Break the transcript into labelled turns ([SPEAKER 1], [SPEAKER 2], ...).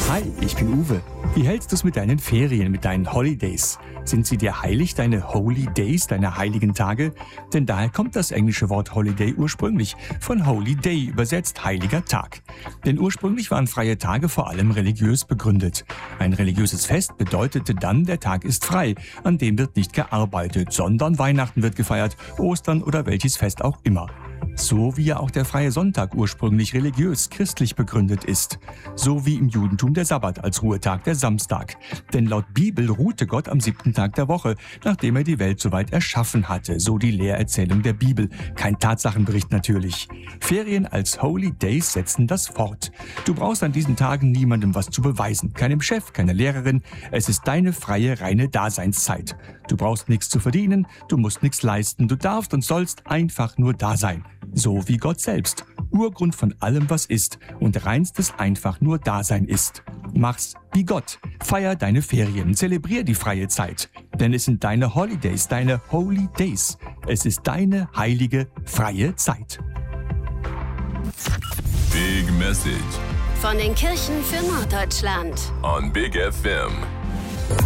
[SPEAKER 1] Hi, ich bin Uwe. Wie hältst du es mit deinen Ferien, mit deinen Holidays? Sind sie dir heilig, deine Holy Days, deine heiligen Tage? Denn daher kommt das englische Wort Holiday ursprünglich, von Holy Day übersetzt heiliger Tag. Denn ursprünglich waren freie Tage vor allem religiös begründet. Ein religiöses Fest bedeutete dann, der Tag ist frei, an dem wird nicht gearbeitet, sondern Weihnachten wird gefeiert, Ostern oder welches Fest auch immer. So wie ja auch der freie Sonntag ursprünglich religiös, christlich begründet ist. So wie im Judentum der Sabbat als Ruhetag, der Samstag. Denn laut Bibel ruhte Gott am 7. Tag der Woche, nachdem er die Welt soweit erschaffen hatte. So die Lehrerzählung der Bibel. Kein Tatsachenbericht natürlich. Ferien als Holy Days setzen das fort. Du brauchst an diesen Tagen niemandem was zu beweisen. Keinem Chef, keiner Lehrerin. Es ist deine freie, reine Daseinszeit. Du brauchst nichts zu verdienen, du musst nichts leisten. Du darfst und sollst einfach nur da sein. So wie Gott selbst, Urgrund von allem, was ist und reinstes einfach nur Dasein ist. Mach's wie Gott, feier deine Ferien, zelebrier die freie Zeit, denn es sind deine Holidays, deine Holy Days. Es ist deine heilige, freie Zeit.
[SPEAKER 2] Big Message
[SPEAKER 3] von den Kirchen für Norddeutschland
[SPEAKER 2] on Big FM